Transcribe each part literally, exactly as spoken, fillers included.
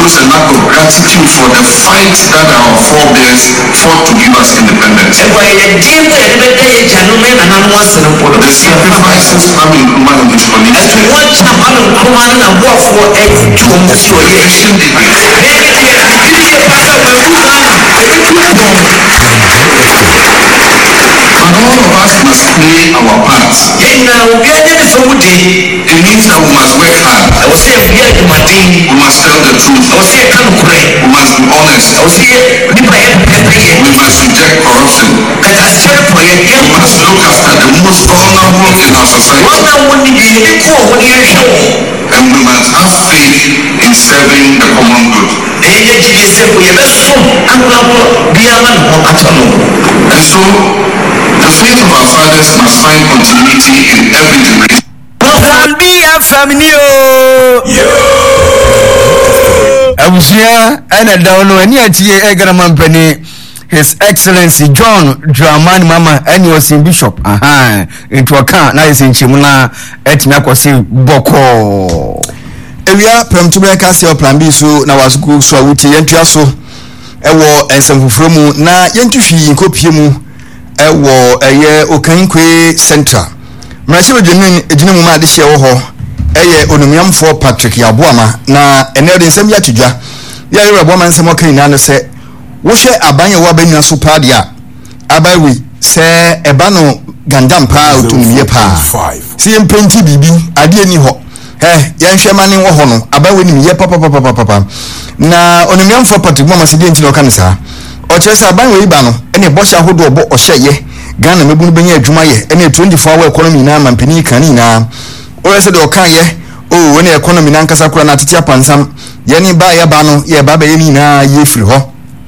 shows a lack of gratitude for the fight that our forebears fought to give us independence. The sacrifices Kwame Nkrumah and his colleagues took, education degree, but all of us must play our parts. It means that we must work hard. We must tell the truth. We must be honest. We must reject corruption. We must look after the most vulnerable in our society. And we must have faith in serving the common good. And so, the faith of our fathers must find continuity in every generation. His Excellency John Dramani Mama and was in Bishop. Aha, into account now is in Chimuna et Nakosi Boko. Ewia pem to be cast your plan B so na was go so wuti yentua so ewo ensemfofro mu na yentuhwi nkopie mu ewo eye Okankwe Central. Mrachi bedwene ejine mu ma de hye wo ho eye onumiamfo Patrick Yaboama na enede nsem ya tudwa ya yere Yaboama nsem okan na no se wo hye abanye wo abanwa so padia abawi se eba no gandam pa otumie pa si empenti bibi ade ni ho eh yan hwema ne wo ho no abawi ni ye papa papa papa na onumiamfo Patrick Yaboama se de ntino kan sa o kire se abanwe iba no ene bo hye ahodo obo o hye ye Ghana mebunu benya adwuma ye ene twenty-four hour economy na mampani kan na o se de o kan ye o ene economy na nkasa kura na tete apansam ye ni ba ye ba no ye ba ba ye ni na ye firi ho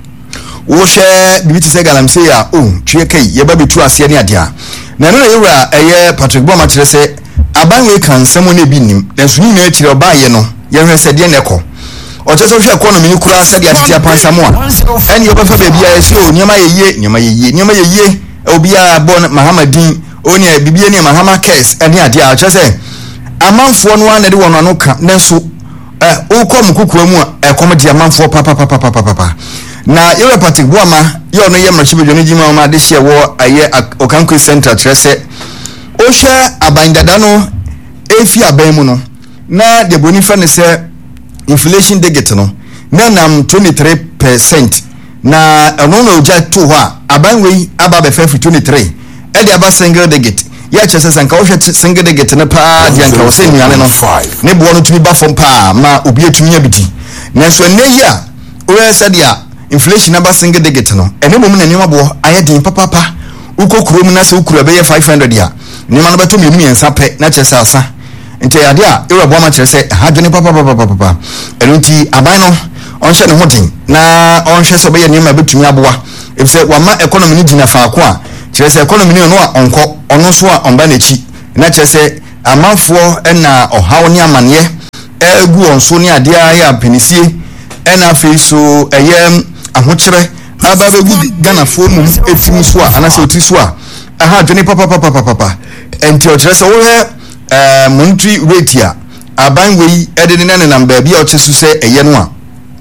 wo hye bibiti se galamse ya o twe kai ye ba betu ase ne ade a na no ye wura eye Patrick Yaboama kire se abanwe kan nsemo na bi nim enso ni na kire oba ye no ye hwe se de ne ko o che so hwe economy ni kura se de tete apansam a ene ye ba fa bia ye se o nyama ye ye nyama ye ye nyama ye ye obia bon Mahamadin oni bibie ne Mahama case ene ade a che se amanfo no ana de wono no ka nenso eh ukom kukuwa mu e kom de amanfo papa papa papa papa na yewe Patrick Yaboama ye ono ye mrachi bedwene jima ma de hye wo aye Okankwe Central trese o hye abandada no efi aban mu no na de boni fa ne se inflation digit no na nam twenty-three percent na ono no ja to ho a abanwe aba be fa twenty-three e de aba single digit ya chese sanka wo hwe single digit ne pa de anka wo se nuane no ne bo no tumi ba fom pa ma obi atumi abiti nanso ne yi a o said ya inflation number single digit no ene mom na niam bo ayedin papa papa ukokuro mu na se ukuro be five hundred ya niam no beto mienu yensa pe na chese asa nti ade a e Yaboama chese ha dwene papa papa papa elunti aban no onhye ne hodin na onhye so be ye niam abetumi aboa efse wama economy ni gina fa ko a chese economy ni no a onko ono so a omba na chi na chese amanfo na ohaw ni amane egu onso ni ade ya penisie ena fe so eye ahokyere aba begu Ghana fo mu etimi so a ana se oti so a aha dwene papa papa papa enti o chese wo he eh monetary rate ya aban wei ede ne ne namba bia o chesu se eye no a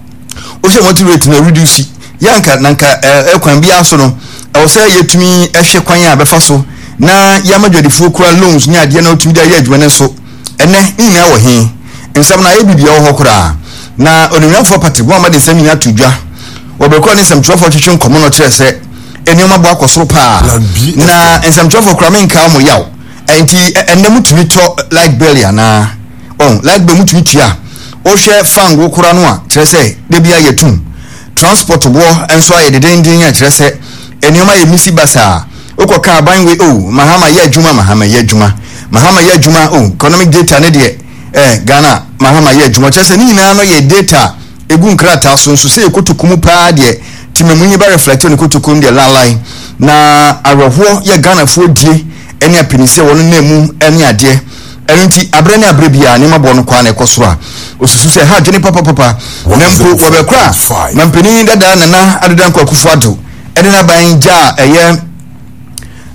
o se monetary rate na reduce yanka nanka ekwan bia so no o se yetumi ehwe kwan a befa so na yamadwadifu kura loans ni ade na otumi da ye adwene so ene ina wo he nsam na ebibia wo hokura na onimyafo Patrick Yaboama de nsam ina tudwa obekọ ne nsam twofo twetwe nkomo no kire se enioma bo akosoro pa na nsam twofo kura menka mo yaw enti enne mutumi to like belly na on like be mutumi tua o hwe fango kura no a kire se de bia yetum transport bo enso aye de dendin ya kire se enioma ye misi basa okoka banwe o Mahama ye adwuma Mahama ye adwuma Mahama ye adwuma o economic data ne de eh Ghana Mahama ye adwuma chese ni na no ye data egu nkrata so nso se ekotokumu pa de timemunyi ba reflect on ekotokum de lalai na aroho ye Ghana fo die ene apinise wono na mu ene ade enti abre ne abre bia ne mabo no kwa na ekosoro a osusu se ha dwene papa papa na mpo wobekra na mpeni dada na na adedan kwa kufuado ene na ban ja eye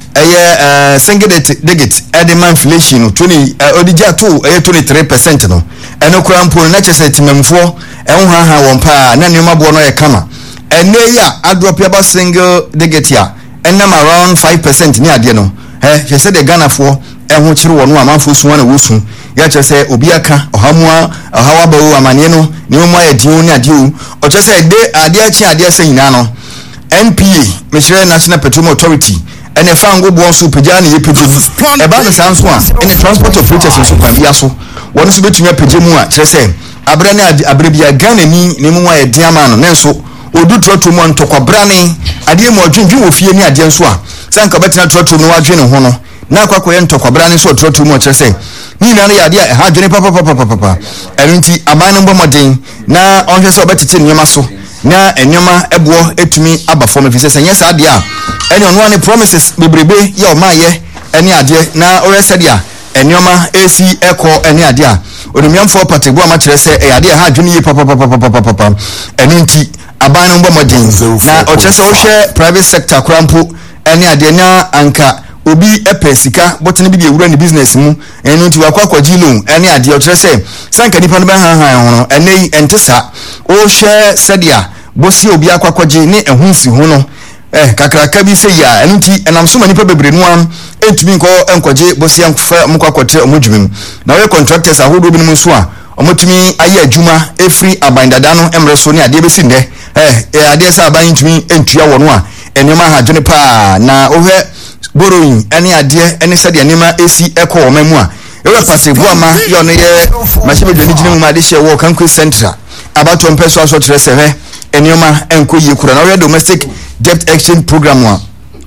ɛyɛ uh, single digit ɛde inflation no twenty odija to ɛyɛ twenty-three percent no ɛno kura mpo na kyerɛ timamfoɔ ɛho haha wɔn pa na nneɛma boɔ no yɛ kama ɛnɛ ya adrop yaba single digit ya ɛnam around five percent ni adeɛ no ɛ hwɛ sɛ de Ghanafoɔ ɛho kyerɛ wɔn no amanfo so na wosu ya kyerɛ sɛ obi aka ɔhamua ɔhawa bawo amane no ne mu ayɛ diwo ne adeɛ o ɔkyerɛ sɛ de adeɛ akyi adeɛ sɛ nyina no N P A mehyerɛ National Petroleum Authority ɛne fango boɔ so pagya ne yɛpagya mu ɛba no saa nso a ɛne transport operators nso kwan bia so wɔn nso bɛtumi apagya mu a kyerɛ sɛ abrɛ ne abrɛ bia Ghana ni ne mu ayɛ diama no ne nso odu trɔtro mu ntɔkwabra ne adeɛ mu ɔdwendwen wɔ fie ne adeɛ nso a sanka bɛtena trɔtro no wadwene ho no na akɔkɔyɛ ntɔkwabra ne so trɔtro mu kyerɛ sɛ ni na ne yɛ adeɛ ɛha dwene papa papa papa ɛno nti aban no mbɔmɔden na ɔnhwɛ sɛ ɔbɛtete nneɛma so na ennyoma eboɔ etumi aba fam efisɛ sɛ nyɛ saa deɛ a ɛne ɔno ane promises bebrebe yɛ ɔmaayɛ ɛne adeɛ na ɔyɛ sɛ deɛ ennyoma esi ɛkɔ ɛne adeɛ a onumiamfoɔ pategu ama kyerɛ sɛ ɛyɛ adeɛ ha adwene yɛ papa papa papa papa ɛne nti aban no mbɔ mɔden na ɔkyerɛ sɛ ɔhwɛ private sector korampo ɛne adeɛ na anka obi ɛpɛ sika bɔtene bi de ewura ne business mu ɛno nti wakɔ akɔgye loan ɛne adeɛ ɔkyerɛ sɛ sanka nipa no bɛhanhan ho no ɛnɛ yi ɛnte saa ɔhwɛ sɛdeɛ bosi obi akɔ akɔgye ne ɛho nsi ho no eh kakraka bi sɛ ya ɛno nti ɛnam so ma nipa bebree no am ɛtumi nkɔ ɛnkɔgye bosi amfa mukɔ akɔtere ɔmo dwumem na ɔyɛ contractors ahodoɔ bi no nso a ɔmotumi ayɛ adwuma efiri abandada no ɛmrɛ so ne adeɛ bɛsi ndɛ eh adeɛ sɛ aban ntumi ɛntua wɔ no a ɛnneɛma ha dwene paa na ɔhwɛ borrowing ɛne adeɛ ɛne sɛdeɛ nneɛma esi ɛkɔ wɔn mu a ɛwɔ pase boama yɛ ɔno yɛ mahyɛ dwani gyina mu ma de hyɛ wɔ Kankwe Central abato mpɛ so aso kyerɛ sɛ hɛ nneɛma ɛnkɔ yie kura na ɔyɛ domestic debt exchange program a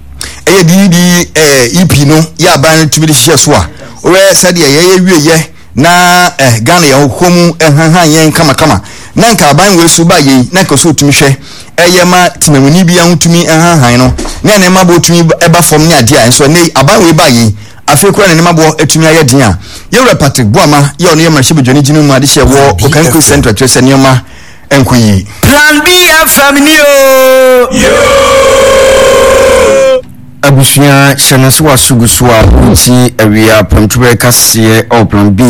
ɛyɛ D D E P no yɛ aban no tumi de hyɛ so a ɔyɛ sɛdeɛ yɛyɛ wie yɛ na eh Ghana yɛ hɔ mu ɛhanhan yɛn kama kama na nka aban wɔ so ba yɛ na nka so tumi hwɛ ɛyɛ ma timamuni bi ahun tumi ɛhanhan no na ne ma bo tumi ɛba fam ne adeɛ a nso ne aban wɔ ba yɛ afei kura ne ma bo etumi ayɛ den a yɛwura Patrick Boama yɛ ɔno yɛ marahyɛ bidwani gyina mu ade hyɛ wɔ Okankwe Central kyerɛ sɛ nneɛma ɛnkɔ yie Plan B F M ni o yo abusua hyɛno so wasugu so a nti awia pamtube kaseɛ ɔ Plan B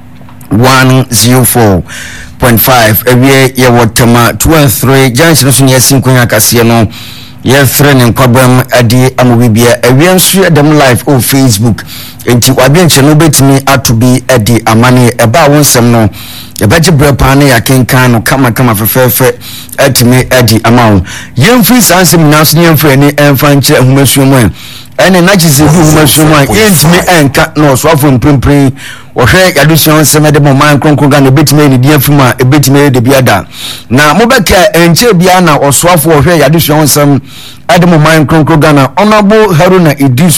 one oh four point five awia yɛ wɔtama two and three junction so ne yɛsi nkonya kaseɛ no yɛfrɛ ne nkwabam ade amobibia awia nso adam live on Facebook enti wabianche no betimi ato bi ade amane ɛba wo nsɛm no yɛbɛgye brɛ paa ne yɛkenkan no kama kama fɛfɛɛfɛ atimi ade ama wo yɛmfiri saa nsɛm nyinaa so ne yɛmfiri ani ɛmfa nkyerɛ ahomasuo mu ɛne na kyese bi ahomasuo mu a yɛntimi ɛnka na ɔsoafo mprempren wɔhwɛ yadusua nsɛm de mɔman kronkron ga na betimi ne dia fim a ebetimi de bi ada na mobɛka ɛnkyɛ bia na ɔsoafo wɔhwɛ yadusua nsɛm ade mɔman kronkron ga na Honorable Haruna Idris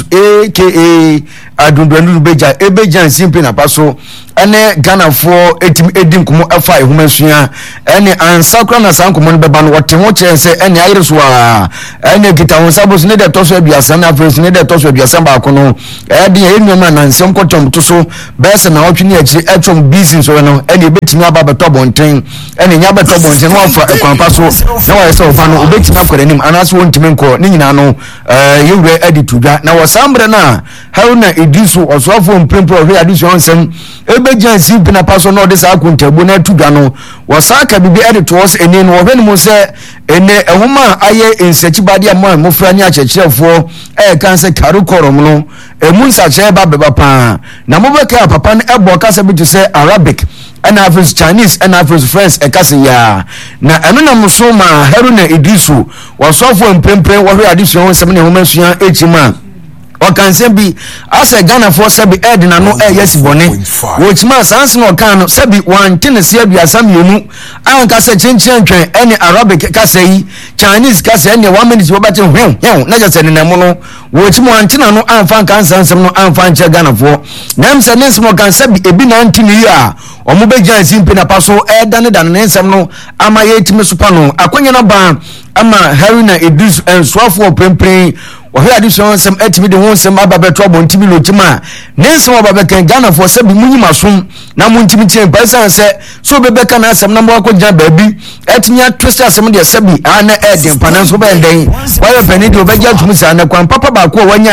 aka adundundu beja ebeja simple na paso ene Ghana for etim edim komo afa ehumasuya ene ansakra na sankomo no beba no wote ho kyerɛ sɛ ene ayreso a ene kita ho sabos ne de toso abiasa na afres ne de toso abiasa ba ko no e de enwoma na nsɛm kɔtɔm to so bɛse na wotwe ne akiri etwom business so no ene betimi aba beto bonten ene nya beto bonten no afa ekwan paso na wa sɛ ofa no obetimi akɔre nim anaso wontimi nkɔ ne nyina no eh yewure adi tudwa na wasambre na Haruna Idisu osofo mprempro hwe adisu onsem ebejan simple na paso no de sa akontabo na tudwa no wasaka bibi edit was eni no hwe no se ene ehoma aye ensachibade am mofra ni akyekirefo e kan se karukorom no emu nsache ba beba pa na mobeka papa no ebo kasa bi to say Arabic and African Chinese and African French e kasa ya na eno na muso ma Haruna Idisu wasofo mprempre wo hwe adisu onsem ne homa sua echima okanse bi asa Ghana for sabi edina no e yes bone wochima sanse no kan no sabi wantene se aduasa mienu anka se chenchen twen ene Arabic kasa yi Chinese kasa ene one minute wo bate hwen hwen na jase ne nemo no wochima wantena no anfa kan sanse no anfa nche Ghana for nam se ne smo kan sabi ebi na ntini yi a omo be jan simpe na paso e dane dane ne nsem no ama ye timi super no akonya na ba ama Haruna Idris ensoafo prempren ohwe addition sem etimi de ho sem aba beto abo ntimi lotima nensem aba bekan Ghana for se bi munyima som na mu ntimi tie pa san se so bebeka na asem na mo akogya baabi etimi atwese asem de se bi ana eden panan so be nden wa ye pani de obegya tumi sa na kwan papa ba ko wanya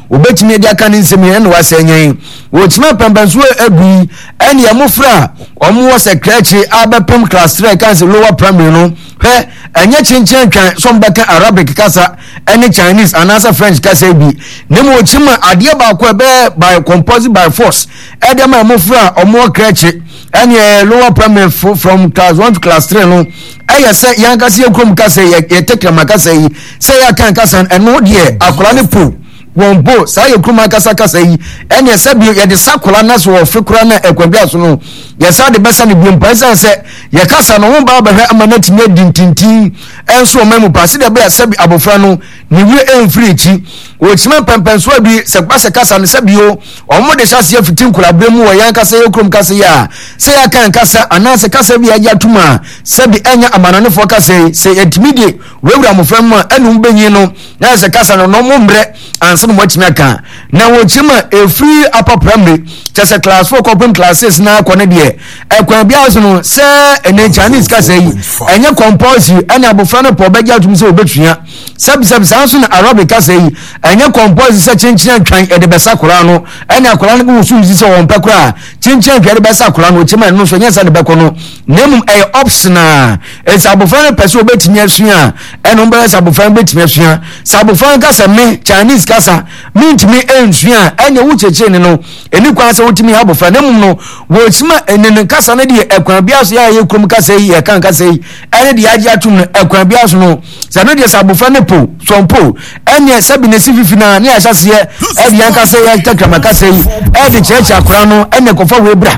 obetimi dia kan nsem ye no wasenyen wotima pembenso agu ene ye mofra omo wo secretary abepem class three kan se lower primary no he enye chinchin twan so mbeka Arabic kasa ene Chinese anasa French kasa bi nemo ochima ade ba ko be by composed by force e de ma mofra omo creche ene lower primary from class one to class three no eye se yan kasa ye krom kasa ye tekra makasa yi se ya kan kasa eno de akola ne po wombo sa ye krom kasa kasa yi ene se bi ye de sakola na so ofekura na ekwabia so no ye sa de besa ne biom pesa se ye kasa no won ba ba hwe amanati ne dintintin enso memu pase de be se bi abofra no ni wi enfri chi wo chima pempenso bi se kwase kasa ne se bi o omo de chase fitin kula bremu wo yan kasa ye krom kasa ya se ya kan kasa ana se kasa bi ya tuma se bi enya amanane fo kasa se intimidate wewura mofra mu enu benyi no na se kasa no no mo mbre anse no mo chima kan na wo chima efri upper primary chase class four kopem classes na kone de ekwan bia so no se ene Chinese kasa yi enye compulsory ene abofra no po beja tum se obetua sabi sabi sanso na Arabic kasa yi enye compulsory se chinchin twan e de besa kora no ene akora no wusu zi se won pekora chinchin twan de besa kora no chima no so nyesa de bekono nemum e optional e sabofra no pese obetimi asua ene umbe sabofra obetimi asua sabofra kasa me Chinese kasa mintimi ensua ene wucheche ne no eni kwa se wutimi abofra nemum no wo chima ene kasa ne de ekwan bia so ya ye krom kasa yi e kan kasa yi ene de agi atum no ekwan bia so no se no de sabofra ne po sompo ene sabi ne sififi na ne ahase ye e de kasa ya takama kasa yi e de cheche akora no ene kofa we bra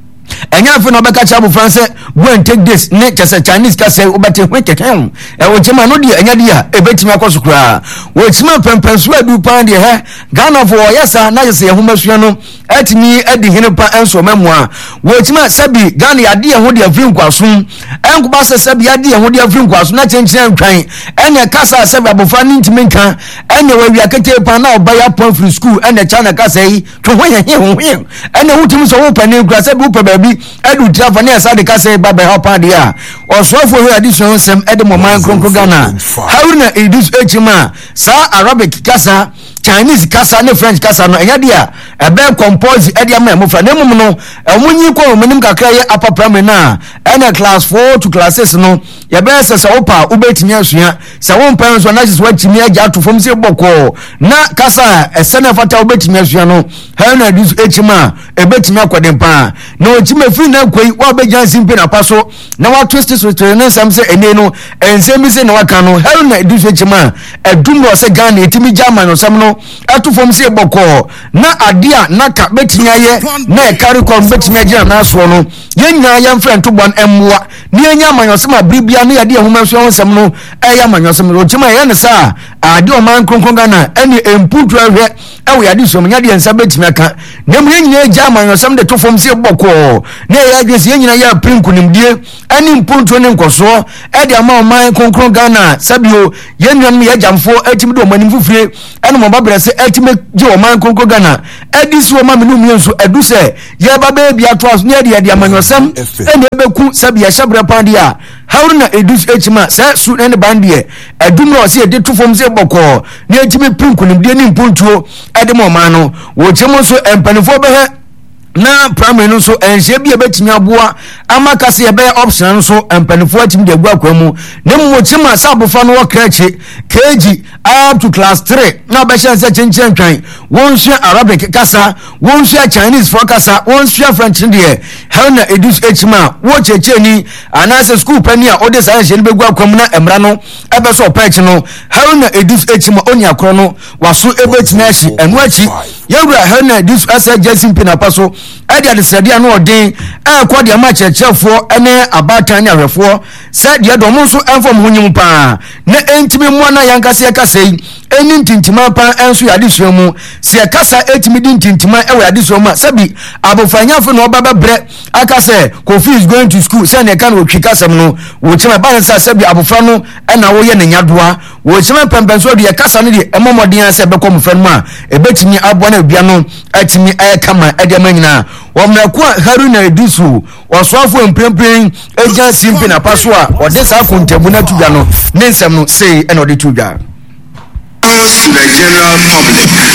enya fe no beka cha abofra se go and take this ne kasa Chinese kasa obete hwekeken e wo chima no de enya dia e betimi akosukura wo chima pempenso adu pan de he Ghana for yesa na yesa yehumasua no atimi adi hene pa enso memwa wo chima sabi Ghana yade ye ho de afri nkwaso enkuba se sabi yade ye ho de afri nkwaso na chenchen ntwan ene kasa sabi abofra ni ntimi nka ene wa wi akeke pa na oba ya pon free school ene China kasa yi to ho ye he ho he ene wutimi so wo pani kura sabi wo pa baby edu travel ne asa de kasa ba ba hopa de a osofo he addition sem ede mo man kronkro Ghana hawuna edus echima sa Arabic kasa Chinese kasa ne French kasa no enya dia ebe compose ede am mo fra ne mum no omunyi ko menim kakra ye upper primary na ene class four to class six no ye be se se opa ubetimi asua se won pan so na just watimi aja to fom se boko na kasa esene fata ubetimi asua no hawuna edus echima ebetimi akweden pa na ochima free na koi wa be jansin pe na paso na wa twist so to na sam se ene no ensemi se na waka no hawuna edus echima edum no se Ghana etimi jama no sam no atu fom se boko na adia na ka betimi aye na e carry kon betimi agia na so no yenya ya mfrɛ to bon emwa ni yenya amanyosema bribia na yade ahomaso onsem no e ya amanyosema ochima ye ne sa ade o man kronkron Ghana ene emputu ahwe e wo yade so mnya de ensa betimi aka na mu yenya agia amanyosema de to fom se boko na ya adwesi yenya ya prinku nimdie ene emputu ne nkoso e de ama o man kronkron Ghana sabio yenwan me yajamfo etimi do manim fufure ene mo babere se etime je o man kronkron Ghana edi so ma me no mienso edu se ye ba be bia to aso ne de de amanyosem ene beku sabia shabre pandi a hawruna edus echima sa su ne bandie edum no se de to fom se boko ne etime prinku nimdie ni mpuntuo ede mo man no wo chemo so empanifo be he na primary no so enhye bia betimi aboa amaka se be option so empanifo atimi de agua kwamu ne mo chima sa abofa no wokrache kg up to class three na be sha se chenchen twan won hwe Arabic kasa won hwe Chinese for kasa won hwe French de how na edus echima wo cheche ni anase school pani a ode sa enhye ne be agua kwamu na emra no ebe so patch no how na edus echima oni akro no waso ebetimi achi enu achi yewura how na edus asa jasin pina paso ade adesrade anu odin e kwa de ma chechefo ene abatan ne ahwefo se de do mo so enfom hunyim pa na entimi mo na yankase kasa yi eni ntintima pa enso yade suamu se kasa etimi di ntintima e wa yade suamu sabi abofanyafo na obaba bre akase Kofi is going to school se ne kan otwi kasam no wo chima ba se sabi abofra no e na wo ye ne nyadoa wo chima pempenso de kasa no de emomodin se be kom fran mu a ebetimi abo na bia no atimi e kama e de manyina womrako Haruna Edusu oswafo emprempren eja simpi na paso a ode sa kontabu na tudwa no ne nsem no sei e na ode tudwa to the general public.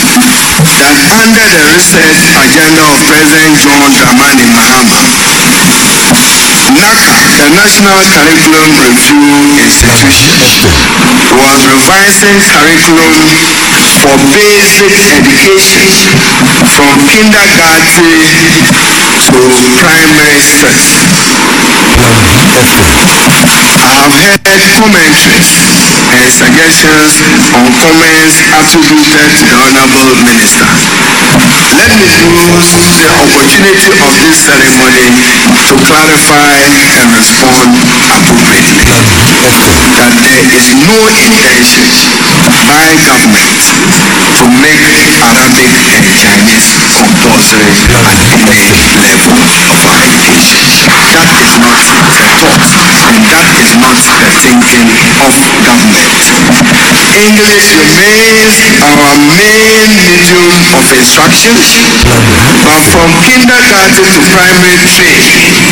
that under the recent agenda of President John Dramani Mahama, NACA, the National Curriculum Review Institution, was revising curriculum for basic education from kindergarten to primary six. I have heard commentaries and suggestions on comments attributed to the Honorable Minister. Let me use the opportunity of this ceremony to clarify and respond appropriately that there is no intention by government to make Arabic and Chinese compulsory at any level of our education. That is not the thought, and that is not the thinking of government. English remains our main medium of instruction, but from kindergarten to primary three,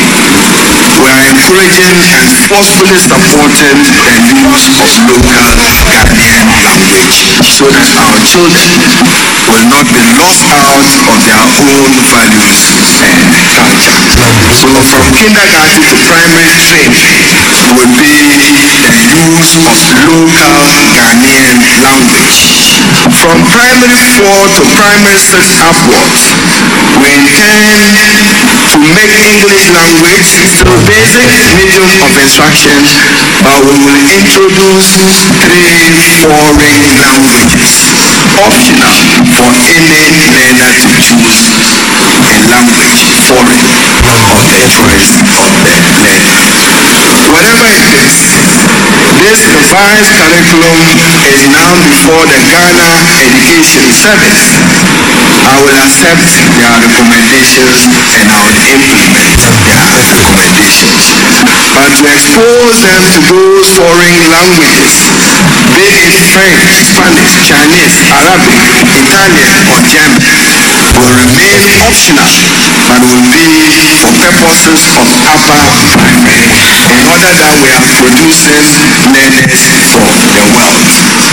we are encouraging and forcefully supporting the use of local Ghanaian language so that our children will not be lost out of their own values and culture. So from kindergarten to primary three will be the use of local Ghanaian language. From primary four to primary six upwards, we intend to make English language the basic medium of instruction, but we will introduce three foreign languages, optional for any learner to choose a language foreign of the choice of the learner. Whatever it is, this revised curriculum is now before the Ghana Education Service. I will accept their recommendations and I will implement their recommendations. But to expose them to those foreign languages, be it French, Spanish, Chinese, Arabic, Italian, or German, will remain optional, but will be for purposes of upper primary, in order that we are producing learners for the world.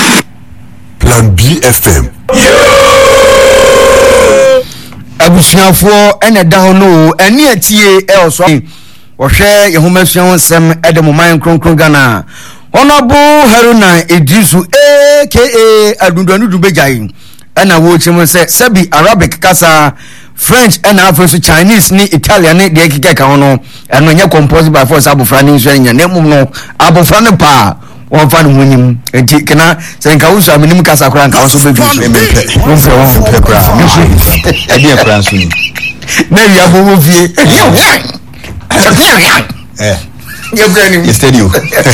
Plan B F M. Abusuafo ene da ho no ene atie e oso ohwe yehomasuan nsem edemo man kronkron Ghana Honorable Haruna Idrisu aka Adunduanudu Bejai ena wo chimo se sabi Arabic kasa French ena Afro Chinese ni Italian ni de kike ka ho no eno nya composed by force abofra ni nso nya na mum no abofra ne pa won fa no hunyim enti kena se nka wusu aminim kasa kora nka so bebi so Mempe. Won fe won fe kra. Edi e kra nso ni. na ya bo wo vie Eh. ya brand Yesterday.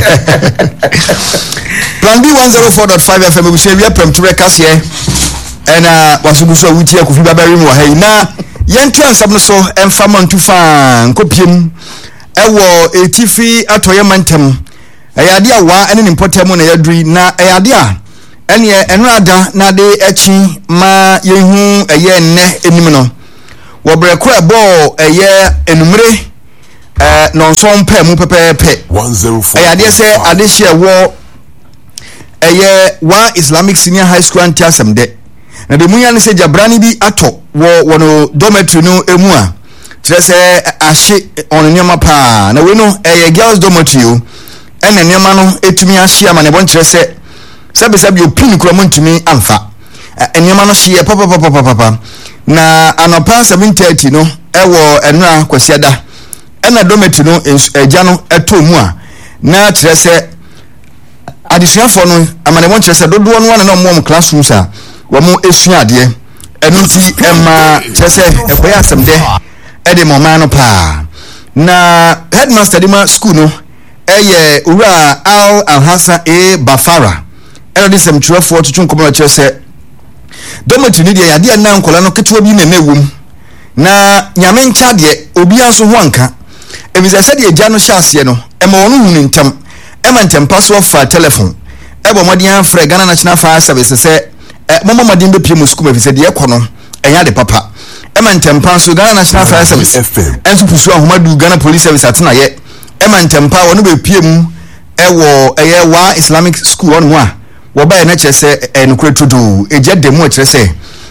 Plan B one oh four point five F M we say we prem to rekas here. And uh wasugu so wuti ya kufi babari mu ha na yentu ansam no so emfa mantu fa nkopiem ewo etifi atoye mantem eyade awa ene nimpotem na yaduri na eyade a ene enrada na de echi ma yehu eye nne enim no wo breko ebo eye enumre eh non so mpa mu pepepe one oh four eyade se ade hye wo eye wa Islamic Senior High School antiasem de na de munya ne se jabrani bi ato wo wono dormitory no emu a kire se ahye on nyama pa na we no eye girls dormitory o ene nyama no etumi ahye ama ne bon kire se sabe sabe opini kura mo ntumi amfa nyama no hye papa papa papa na anopa seven thirty no ewo enra kwasiada ena dormitory no eja no eto mu a na kire se adisuafo no amane bon kire se dodo no na mo classrooms a womo esua ade enu ti ema chese ekoya asemde ede mama no pa na headmaster dima school no eye ura Al Alhassan e Bafara ero de sem twelve to tunkomo chese dometi ni de yade na nkola no ketewa bi na mewum na nyame ncha de obi anso ho anka ebiza se de eja no hyase no ema wono hunu ntem ema ntem password for telephone ebo modian frɛ Ghana National Fire Service se mama madin be piem school me fi de ekono enya de papa ema ntempa so Ghana National Fire Service enso pusu ahomadu Ghana Police Service atena ye ema ntempa wono be piem ewo eye wa Islamic school on mo a wo ba na kyerese enukure todo eje demo kyerese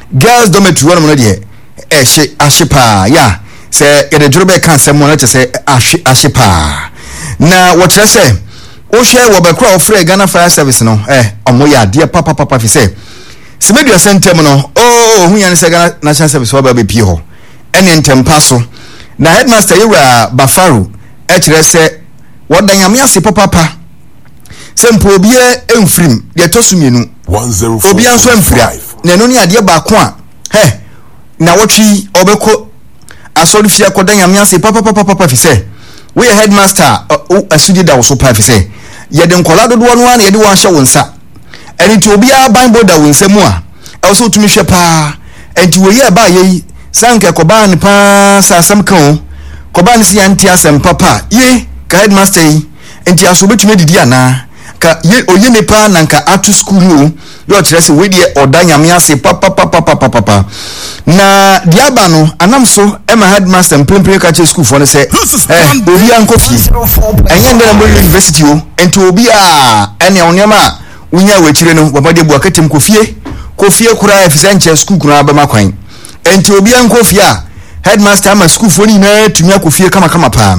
girls dormitory one no de eh she ahyepa ya say ye de jorobe kan sem no che say ahye ahyepa na wo kire say wo hwe wo be kra ofre Ghana Fire Service no eh omo ya de papa papa fi say se medu sentem no oh hu yan say Ghana National Service wo ba be pie ho ene ntempa so na headmaster Yura Bafaru e kire say wo dan yame ase papa papa sempo obie emfrim de tosumienu obi anso emfria na no ni ade ba ko a he na wotwi obeko asori fia kodan yame ase papa papa papa fi say we headmaster asudi da wo so pa fi say ye de nkola dodo no an ye de wan hye wonsa eni ti obi a bible da wonsa mu a e so tumi hwe pa enti we ye ba ye sanke koba ne pa sa asam kan koba ne si anti asem papa ye ka headmaster yi enti aso betumi didi ana ka ye oye ne pa nanka atu school no yo kire se we de oda nyame ase papa papa papa papa na diaba no anam so ema headmaster mpempre ka che school for ne se eh obi ankofi enye ndere mo university o enti obi a ene onyama unya wechire no babade bu akatem kofie kofie kura efise nche school kura ba makwan enti obi ankofi a headmaster ma school for ni na tumia kofie kama kama pa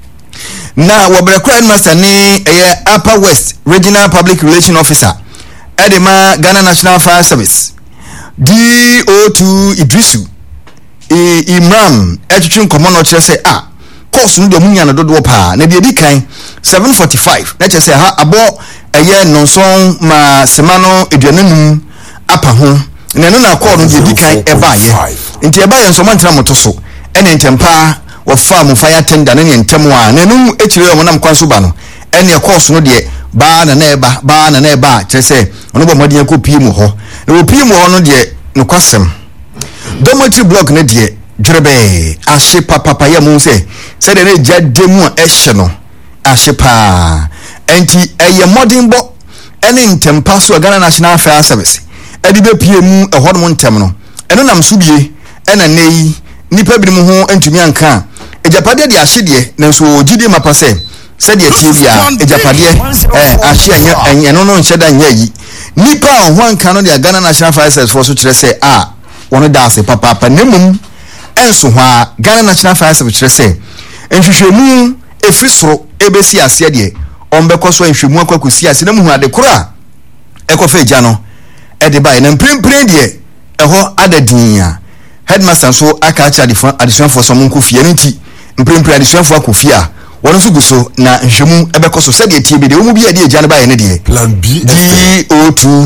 na wobrekwa headmaster ni eye Upper West Regional Public Relation Officer Edema Ghana National Fire Service D O two Idrisu e Imram etwetwe nkomo no kire se a course no do munya na dodo pa na de di kan seven forty-five na kire se ha abo eye nonson ma semano eduananum apa ho na no na call no de di kan e ba ye nti e ba ye nso mantra moto so ene ntempa wo farm fire tender na ntemu a na no ekire yo nam kwanso ba no ene course no de ba na na eba ba na na eba kire se ono bo modin ko pii mu ho na wo pii mu ho no de no kwasem dormitory block ne de dwerebe ahye papa ya mu se se de ne jade mu a ehye no ahye pa enti eye modern bo ene ntempa so Ghana National Fire Service edi be pie mu ehɔ no ntem no eno nam so bie ena nei nipa bi mu ho entumi anka ejapade de ahye de nanso gidi mapa se se de tie bia ejapade eh ahye anya eno no nhyɛ da nya yi nipa ho anka no de Ghana National Fire Service for so kyerɛ se a wono da ase papa papa nemum enso ho a Ghana National Fire Service kyerɛ se enhwehwemu efiri soro ebesi ase de ombekɔ so enhwehmu akwakosi ase na mu hu ade kora ekɔfa gya no ede bai na mprempren de ɛhɔ adadinya headmaster so aka acha addition for some nkofie no nti mprempren addition for akofie a wono so guso na nhwemu ebekɔ so sɛde tie bi de omu bi ade gya no bai ne de plan B D O two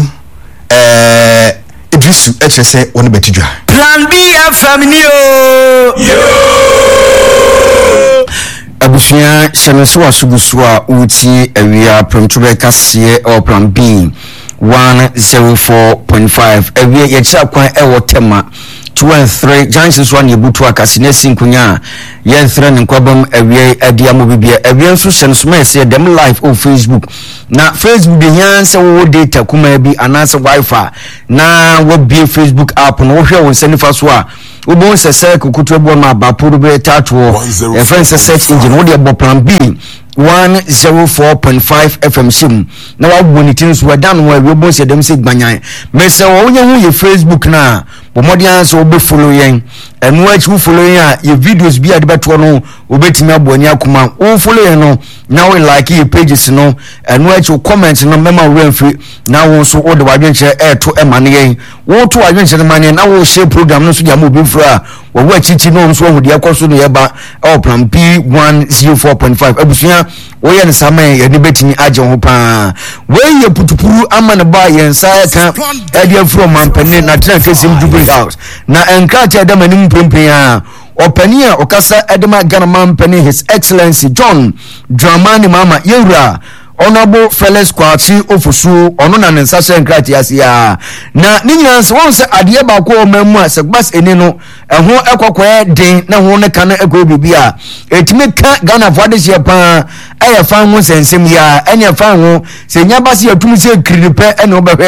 eh Idrisu ekyerɛ sɛ wono betidwa plan B family yo abusuya hyɛnso asugusu a uti awia promtube kase o plan B one oh four point five awia yɛkyɛ kwan ɛwɔ tema two and three junctions one yebutu akase na sinkunya yen thre ne kwabam awia adia mo bibia awia nso hyɛnso ma ɛsɛ dem live on Facebook na Facebook bi yan sɛ wo data kuma bi anase wifi na wo bi Facebook app no wo hwɛ wo sanifa so a wo bo sɛ kukutu bo ma ba puru be tato e friend search engine wo de bo plan B one oh four point five F M sim na wa bonitin so wadan wo wo bo sɛ dem sɛ gbanyan me sɛ wo nya hu ye Facebook na bo modian so wo be follow yen enu achi wo follow yen a ye videos bi ade beto no wo betimi aboni akoma wo follow yen no na we like your pages no enu achi wo comment no mema wo remfri na wo so wo de wadwenche e to e mane yen wo to wadwenche no mane na wo share program no so ya mo bi fra wo wa chichi no so wo de akoso no ye ba o plan B one oh four point five abusuya wo ye nsama ye ne betimi agye ho pa we ye putupuru ama ne ba ye nsa ka e de afro mampane na tena kesim Jubilee House na enka cha da manim prempren a opani a okasa edema Ghana mampane His Excellency John Dramani Mama Yewura Honorable Felix Kwachi Ofusu ono na nsa hye nkrati asia na ninyina nse won se ade ba ko o mamu a segbas eni no eho ekokwe den na ho ne kan ekọ bibia etime ka Ghana fode hye pa eye fa ho sensem ya enya fa ho se nya ba se atum se kiripe ene obehwe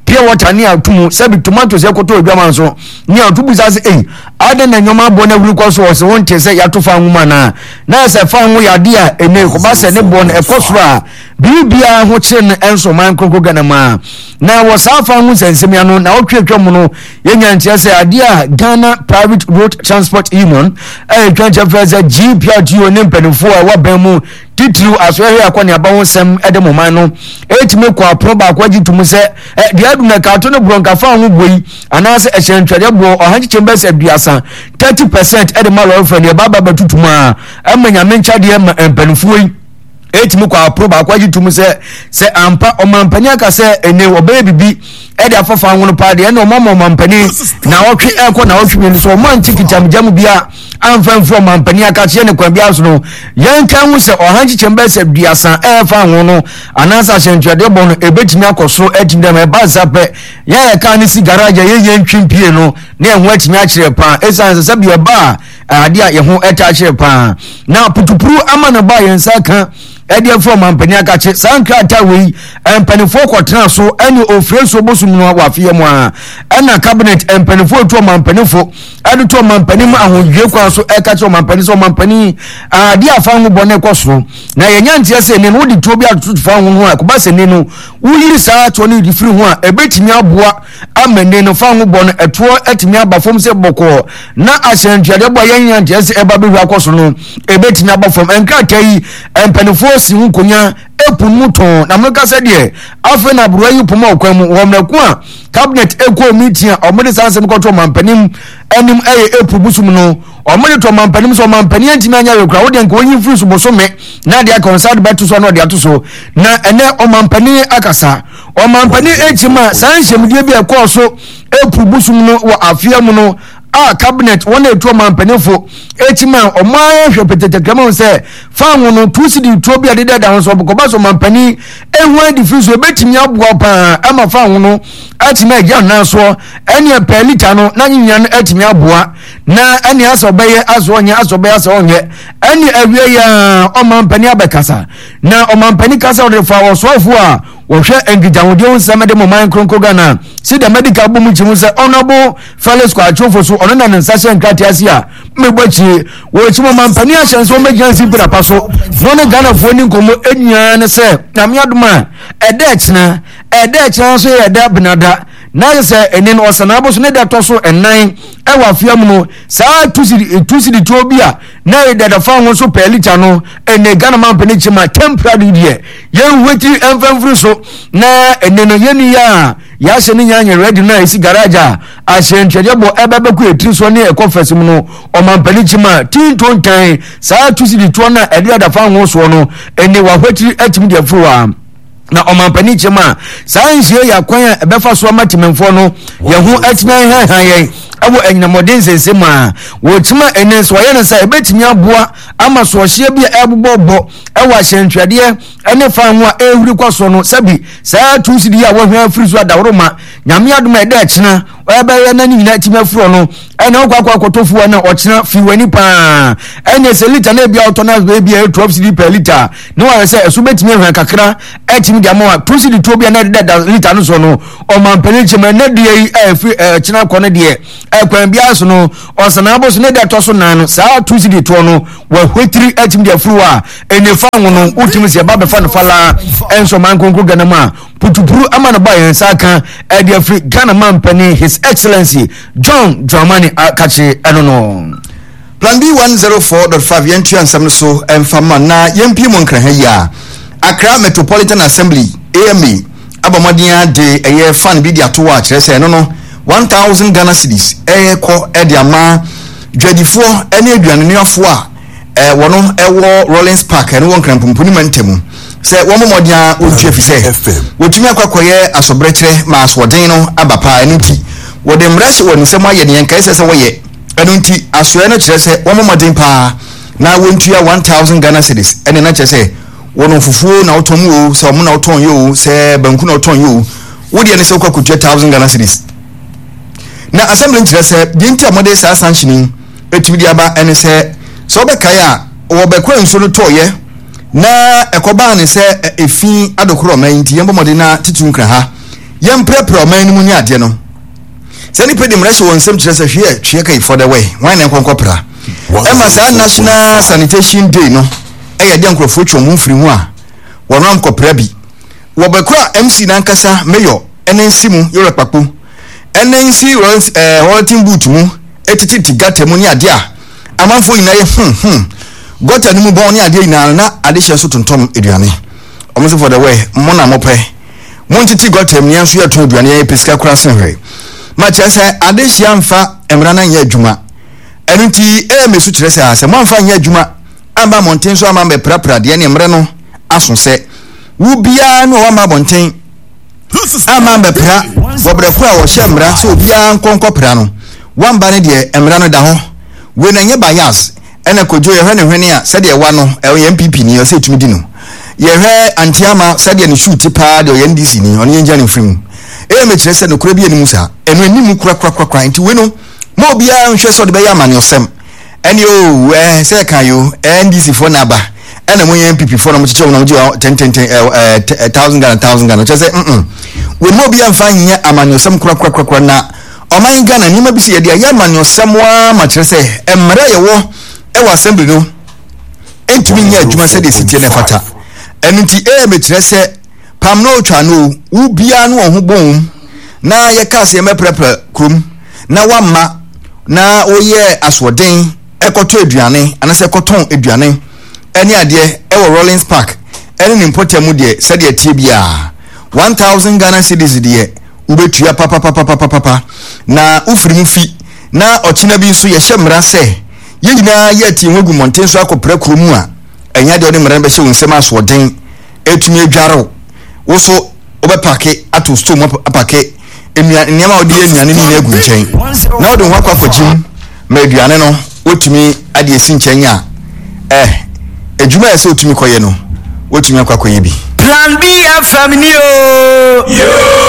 pure water ni atumu sabi tomatoes ekoto odwama so ni atubu sase eh ade na nyoma bo na wuri kwaso wose won tese ya to fa nwuma na na se fa nwu ya de a ene ko ba se ne bo na ekoso a bibia ho kire ne enso man koko gana ma na wo safa nwu sensem ya no na otwetwa mu no yenya ntia se ade a Ghana Private Road Transport Union eh twenty feza G P R T O ne mpanifo a wa ban mu titru asori akwa ne aba ho sem ede mo man no etime kwa apro ba kwa gitumu se de adu na ka to ne bronka fa ho boyi anase ehyentwede bo ohanchi chambers aduasa thirty percent ede ma lo fa ne baba batutuma amanya mencha de mpanifo yi etimi kwa aproba kwa gitumu se se ampa omampani aka se ene obe bibi e de afafa anwono pa de ene omama omampani na wotwe eko na wotwe ni so man tikitam jam bia amfanfo omampani aka che ne kwa bia so no yanka hu se ohanchi chambers aduasa e fa anwono anasa hentwede bo no ebetimi akoso etimi me baza pe ya ya ka ni si garage ye ye ntwimpie no na ehwo etimi a kire pa esan se bia ba ade a ye ho eta kire pa na putupuru ama na ba yensa kan edia from ampani akache sankrata we empanifo kwotena so eni ofreso bosum no wafie mu a ena cabinet empanifo to ampanifo adu to ampani ma ahodwe kwa so ekache ampani so ampani adi afangu bone kwaso na yenya ntia se ne no di to bi atutu fangu ho a kuba se ne no uyiri saa to ne di firi ho a ebetimi aboa amene no fangu bone eto etimi aba fom se boko na ahyentwade bo yenya ntia se eba be hwa kwaso no ebetimi aba fom enkrata yi empanifo si nkonya epu muton na meka se de afa na bro yi poma okwan mu wo mnaku a cabinet eko meeting a omode sanse mko to mampanim enim eye epu busum no omode to mampanim so mampani antimi anya we kra wo de nko onyi free so bosome na de concert betu so no de ato so na ene o mampani akasa o mampani ejima sanse mdie bi ekọ so epu busum no wo afia mu no a cabinet wona etu mampanefo echima oman hwepetete krama se fa no tusi di to bia de da so ko ba so mampani ehwa di fiso ebetimi aboa pa ama fa no atima gya na so ene pelita no na nyinya no atimi aboa na ene aso beye aso nya aso beye aso onye ene awie ya o mampani abekasa na o mampani kasa o de fa wo so fu a wo hwe engijawode on samede mo man kronko Ghana si the medical boom chimu se honorable Felix Kwachofo so ono na nsase nkrati asia megbachi wo chimo mampani ahye so mejansi bra paso no ne Ghana fo ni nkomo enyaa ne se na me adoma ede echina ede echina so ye da benada na se enin osanabo so ne da to so enan e wa fiam no saa tusi tusi di tobia na ide da fa ho so pelita no ene Ghana mampani chima temporary die ye weti emfamfru so na ene no yeni ya ya se ni nyanya ready na isi garage a se ntwede bo ebebe ku etri so ne e conference mu no o mampani chima tin ton tan saa tusi di to na ede da fa ho so no ene wa hwetri atimi de fruwa na omampani chema sanjie ya kwan ebefa so amatimemfo no ye hu atimi han han ye abo enyamodin sensema wo chima enen so ye ne sa ebetimi aboa ama so hye bia ebobobbo ewa hyentwede ene fa ho a ehuri kwaso no sabi saa tusidi ya wo hwan free so adawroma nyame adoma ede akina ebe ye na ni nyina timi afuro no ene okwa kwa kotofu na okina fi wani pa ene se liter na bia autonas bia twelve cedi per liter no wa se eso betimi hwan kakra etimi dia mo tusidi to bia na de liter no so no o mampani chema na de e fi akina kono de ekwan bia so no osanabo so ne de to so na no saa tusidi to no wa hwetiri etimi dia furu a ene fa ho no utimi se ba be fa no fala enso man konko Ghana ma putupuru amana ba yen saka e de Afri Ghana mampani His Excellency John Dramani Akachi enono Plan B one oh four point five yentu ansam so emfama na yempi mo nkra ha ya Accra Metropolitan Assembly A M A abamodin de eye fan bi dia to wa kire se no no one thousand Ghana cedis eye ko e dia ma dwadifo ene aduane ne afo a eh wono ewo Rollins Park ene won kran pumpuni mantemu se wo momodia otwe fi se wotumi akwakoye asobrekere ma asodin no abapa enunti wode mrese woni se moye ne nkai se se woye enunti asoe no kire se wo momodin pa na wontua one thousand Ghana cedis ene na kire se wono fufuo na otom yo se omo na oton yo se banku na oton yo wodi ne se kwakutua one thousand Ghana cedis na assembly kire se dinti amode sa sanctioning etibidi aba ene se so be kai a wo be kwa nso no toye na ekoba ne se efi adokoro man nti yembo mode na titunkra ha yam prepare man mu ni ade no se ni pedi mrese won sem kire se hwe hwe kai for the way wan na nkonko pra ema sa national sanitation day no e ye de nkrofo twa mu mfiri mu a wonam kopra bi wo bekura M C na nkasa mayor enensi mu yoro papo enensi eh holding boot mu etiti gata mu ni ade a amanfo ina ye hm hm gota ni mu bon ni ade ina na ade hye so tontom eduane omo for the way mo na mo pe mo ntiti gota mu yanso ye to eduane ye pesika kura senhwe ma chese ade hye amfa emra na ye adwuma enunti e mesu kire se ase mo amfa ye adwuma amba monten so ama be prapra de ne emre no aso se wo bia no wa ma bonten ama be pra wo bre ko a wo hye emra so bia nkonko pra no wamba ne de emra no da ho we na nye bias ena kojo ye hwe ne hwe ne a se de wa no e M P P ni o se tumi di no ye hwe antiama se de ne shoot pa de o N D C ni oni enja ne frim e me kire se no kura bi eni musa eno enimu kura kura kura nti we no mo bia nhwe so de be ya mane osem eni o eh se kan yo N D C for na ba ena mo ye M P P for na mo chiche na mo ji ten ten ten one thousand Ghana one thousand Ghana che se mm we mo bia mfa nya amane osem kura kura kura na oman Ghana ni ma bi se ye de ya mane osem wa ma kire se emre ye wo e wa assembly no entumi nya adwuma se de sitie ne fata enunti e me kire se pam no twa no u bia no ho bon na ye ka se me prepare krum na wamma na oye aswoden ekoto eduane anase koton eduane eni ade e wo Rollins Park eni ni mpotemu de se de tie bia one thousand Ghana cedis de ubetua papa papa papa papa na ufiri mfi na ochina bi nso ye hyemra se ye nyina ye ti nwogu monten so akopra krum a enya de oni mran be hye wonsem aswoden etumi adwaro wo so obepake ato store mo apake enua niam odi enua ne ni egu nchen na odi ho akwa kwajim ma aduane no wotumi ade esi nchen a eh adwuma ese otumi koye no wotumi akwa koye bi Plan B F M ni o yo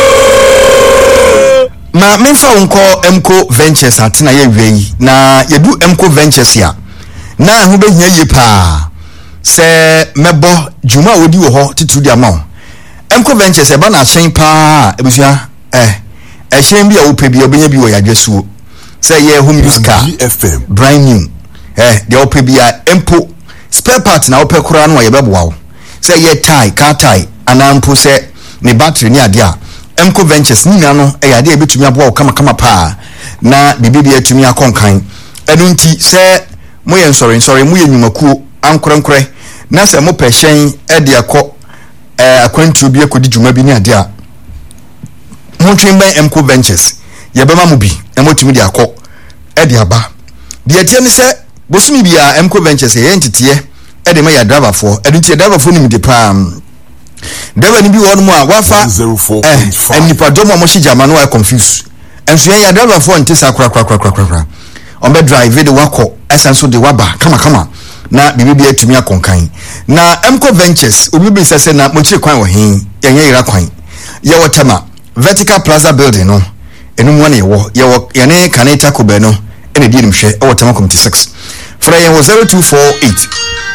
ma menfa wonko Emco Ventures atena ye wei na yedu Emco Ventures ya na ho behia ye pa se mebo dwuma odi wo ho titu dia ma Emco Ventures e ba na hyen pa ebusua eh e hyen bi a wo pe bi obenya bi wo yadwesuo se ye home use car brand new eh de wo pe bi a Emco spare part na wo pe kura no ye beboa wo se ye tie car tie anampo se ne battery ni ade a Emco Ventures ni no e yade e betumi aboa wo kama kama pa na bibi bi atumi akonkan enunti se mo ye nsori nsori mo ye nyumakuo ankorenkore na se mo pe hyen e de akọ eh akwantu bi akodi dwuma bi ni ade a mo twin ben Emco Ventures ye bema mo bi e mo tumi de akọ e de aba de atie ni se bosumi bi a Emco Ventures ye ntete e de ma ya driver for e ntie driver for ni mi de pa driver ni bi won mo a wafa eh enipa domo mo shija ma no I confuse enso ya driver for ntisa kra kra kra kra kra on be drive de wako esanso de waba kama kama na bibi bi atumi akonkan na Emco Ventures obi bi sese na mo chire kwan wo hin yenye ira kwan ye wotama Vertical Plaza building no enu mo na ye wo ye wo ye ne Kaneta Kobe no ene di nimhwe e wotama committee six fra ye wo zero two four eight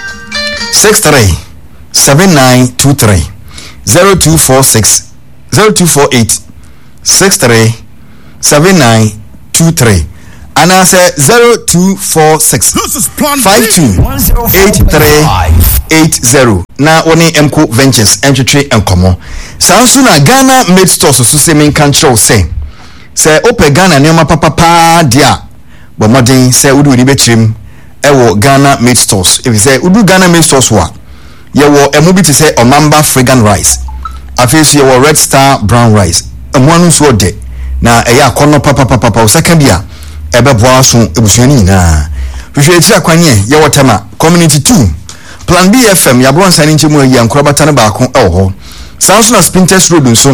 six three seven nine two three zero two four six zero two four eight six three seven nine two three and I say zero two four six five two eight three eight zero. Now only Emco Ventures entry and come. Sansuna Ghana made stores so say main control say say open Ghana nema papa pa dia but modern say udu ni betrim ewo Ghana made stores if you say udu Ghana made stores wa ye wo emubi to say omamba fragrant rice afesu ye wo red star brown rice amwanu so de na eya akono papa papa papa second dia ebe boa so ebusuani na hwehwe etira kwanye ye wotama community two Plan B F M ya bronsa ni nchemu ya nkrobata ne baako e ho Samson na Spinters Road nso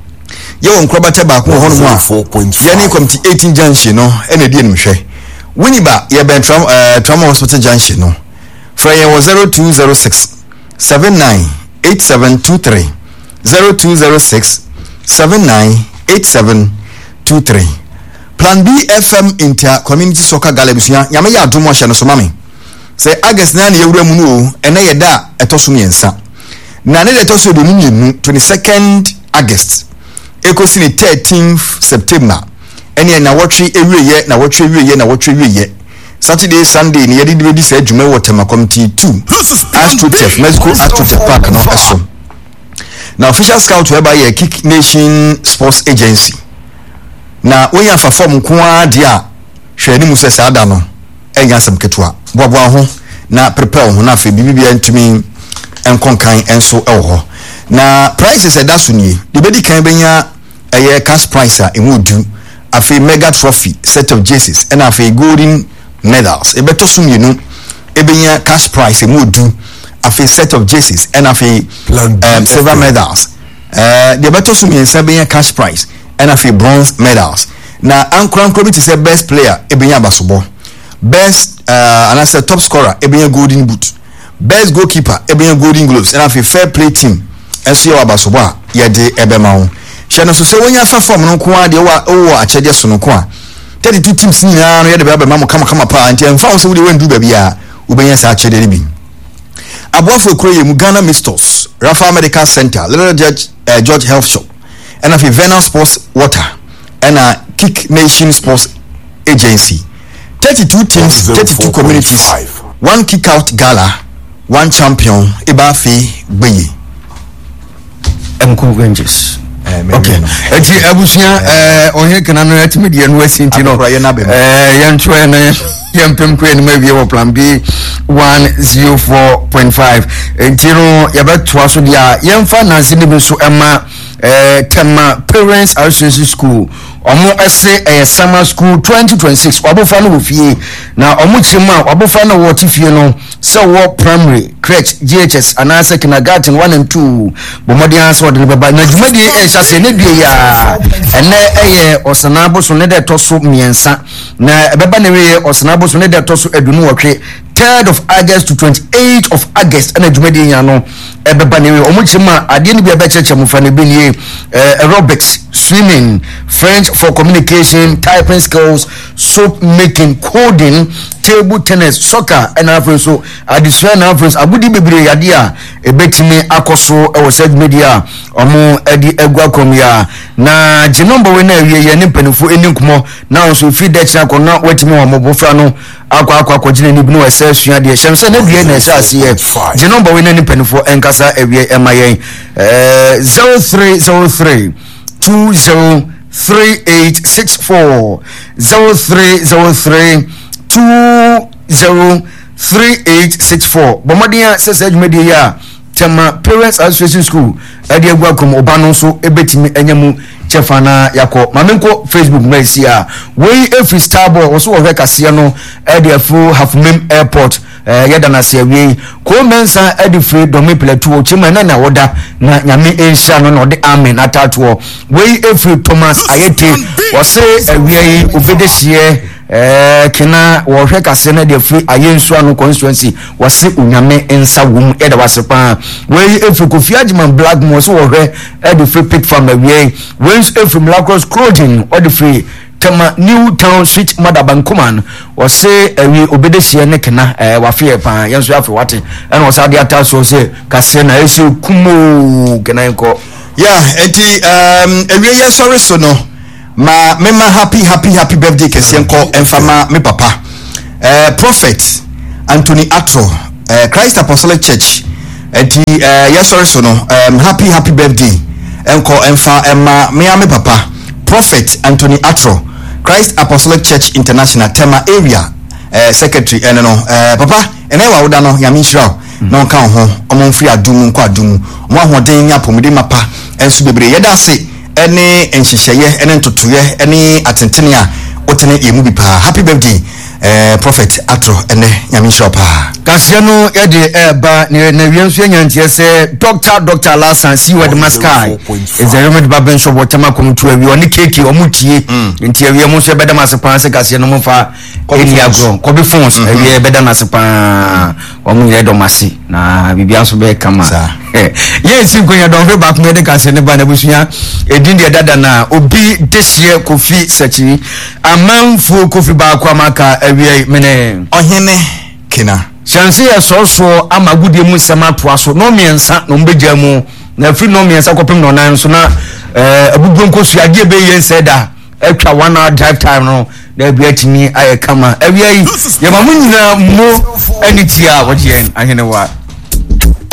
ye wo nkrobata baako ho no a ye ni committee eighteen junction no e na die nimhwe Winiba ye ben tram uh, trauma hospital junction no fra ye wo zero two zero six seven nine eight seven two three zero two zero six seven nine eight seven two three Plan B F M Inter Community Soccer Galabisia nyame ya adomo hye no so mame say August na na yewura mu no ene ye da etoso miensa na ne etoso do ni mu twenty-second August ekosi ni thirteenth September ene na wotwe ewieye na wotwe ewieye na wotwe ewieye Saturday Sunday ni yedi di say dwuma wo tema committee two AstroTurf Mexico AstroTurf Park no eso. Na official scout whereby ye Kick Nation Sports Agency na wonya fa form ko dia hwe ni muso sa da no enya sam ketua boaboa ho na prepare ho na fa bibia ntumi enkonkan enso ewo na prices e da so nie de bedi kan benya eye cash price a emu du afi mega trophy set of jerseys and afi golden medals e beto so mienu e benya cash price emu du afi set of jerseys and afi um, silver medals eh de beto so mien sa benya cash price and afi bronze medals na ankran ko bi to say best player e benya basobo best uh, and I said top scorer e benya golden boot best goalkeeper e benya golden gloves and afi fair play team enso ya basobo a ye de ebema ho shano so se wonya fa form no ko ade wa wo a chede so no ko a thirty-two teams ni na no ye de be ma mo kama kama pa anti emfa wo se wo de wendu ba bia ubenya sa chede bi aboafo kroye mu Ghana Mistos Rafa Medical Center Little George uh, George Health Shop and afi Venus Sports Water and a Kick Nation Sports Agency thirty-two teams thirty-two communities one kick out gala one champion Ibafi Gbeye Mko Rangers. Okay. Eti abusia eh onye kana no atimi de no asinti no. Eh yancho na yampem kwe ni mawie wo plan B one oh four point five. Enti no yabeto aso dia yemfa nansi ni bi so ema eh tema Parents Association School omo ese eh summer school twenty twenty-six wabofa no ofie na omo chima wabofa no wo tifie no so wo primary crèche G H S anase kindergarten one and two bomodian so de baba na djumadi e chase ne due ya ene eye osanabo so ne de toso miensa na baba ne we osanabo so ne de toso edunu wotwe third of August to twenty-eighth of August ene djumadi ya no e baba ne we omo chima ade ne bia be cheche mufa ne benie aerobics swimming French for communication typing skills soap making coding table tennis soccer and afro so additional na afro abudi bebre yade a ebetimi akoso e wo said media omo edi egwa komia na je number we na awie ye ne panifo eninkumo na so feed that na kono wetimi wo mobofra no akwa akwa akogine ni bi no ese asua de hyem se na bie na ese ase ye je number we na ne panifo enkasa awie emayen eh zero three zero three two zero three eight six four zero three zero three two zero three eight six four bomodia sese adwumadi ya tema Parents Association School ade agwa kom obano so ebetimi enyamu chefana yako mamenko Facebook mesi a we every starboy also wo kase no ade afu Halfmem Airport eh yeda na se awie ko mensa ade free domi plateau chima na na woda na nyame ensha no no de amen atatuo we every Thomas Ayete wo se awie obedehie eh kina wo hwe kase na de free ayensu anu constituency wo se unyame ensa wum eda wasepa we every Kofi Ajiman Blackmore so wo hwe ade free pit farm awie we every Lacrosse clothing or the free tema New Town Switch Madabankuman was say we obedeshie ne kena eh wafie pa yenso afi wate and was ade ataso say kase na esi kumo kena enko yeah enti um ewie ye sorry so no ma mema happy happy happy birthday kese enko enfama me papa eh Prophet Anthony Atro eh Christ Apostolic Church enti eh ye sorry so no um happy happy birthday enko enfa emma me ame papa Prophet Anthony Atro Christ Apostolic Church International Tema area eh secretary ene no eh papa ene wa woda no ya minshira no kan ho omo free adum nko adum omo ahoden nya pomide mapa enso bebre yeda se ene enhyehyeye ene ntotoye ene atentene a otene emu bi pa happy birthday eh Prophet Atro ene nya minshira pa kase no yede eba ne na wienso nyantie se doctor doctor Lasan si word maskai is the remedy baben shop watama komtu awi oni keke omutie nti awi mo so beda masepa se kase no mfa eni agro ko be phones awi beda masepa omu ye do mase na bibia so be kama yes nkonya don fe back me de kase ne ba na busua edin de dada na obi dehie Kofi Sachi amanfu Kofi ba kwa maka awi mene ohene kina chance ya so so ama gudie mu sema to aso no miensa no mbegya mu na free no miensa kopem no nan so na eh abubu nkosu ade be yen seda etwa one hour drive time no na bia tini aye kama awia yi ye mamu nyina mo anitia wo je ahene wa